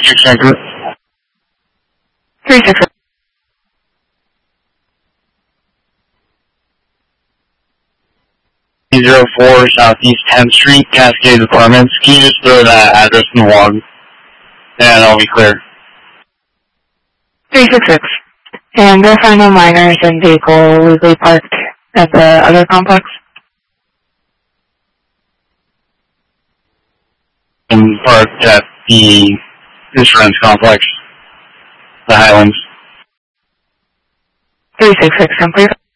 366 Anchor. 366. 04 Southeast 10th Street, Cascade Apartments. Can you just throw that address in the log? And I'll be clear. 366. And verify no minors and vehicle legally parked at the other complex? And parked at the insurance complex, the Highlands. 366, complete.